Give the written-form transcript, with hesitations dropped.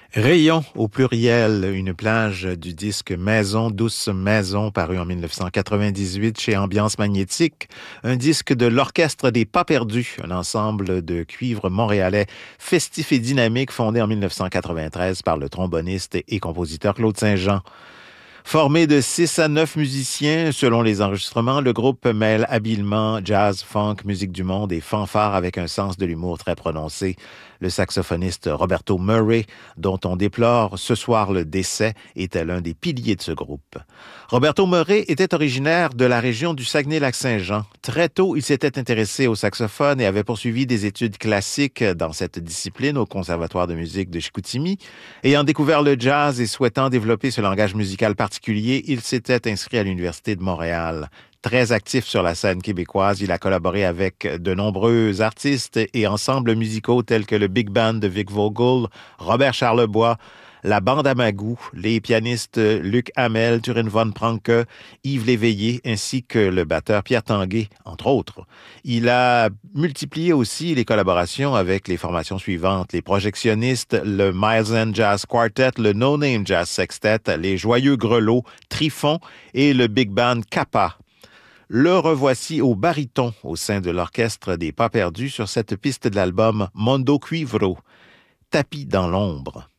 Rayon au pluriel, une plage du disque Maison, douce maison, paru en 1998 chez Ambiance Magnétique, un disque de l'Orchestre des Pas Perdus, un ensemble de cuivre montréalais festif et dynamique fondé en 1993 par le tromboniste et compositeur Claude Saint-Jean. Formé de 6 à 9 musiciens, selon les enregistrements, le groupe mêle habilement jazz, funk, musique du monde et fanfare avec un sens de l'humour très prononcé. Le saxophoniste Roberto Murray, dont on déplore ce soir le décès, était l'un des piliers de ce groupe. Roberto Murray était originaire de la région du Saguenay-Lac-Saint-Jean. Très tôt, il s'était intéressé au saxophone et avait poursuivi des études classiques dans cette discipline au Conservatoire de musique de Chicoutimi. Ayant découvert le jazz et souhaitant développer ce langage musical particulier, il s'était inscrit à l'Université de Montréal. Très actif sur la scène québécoise, il a collaboré avec de nombreux artistes et ensembles musicaux tels que le Big Band de Vic Vogel, Robert Charlebois, la bande à Magou, les pianistes Luc Hamel, Turin von Pranke, Yves Léveillé, ainsi que le batteur Pierre Tanguay, entre autres. Il a multiplié aussi les collaborations avec les formations suivantes, les projectionnistes, le Miles End Jazz Quartet, le No Name Jazz Sextet, les Joyeux Grelots, Trifon et le Big Band Kappa. Le revoici au baryton au sein de l'Orchestre des Pas Perdus sur cette piste de l'album Mondo Cuivro, Tapis dans l'ombre.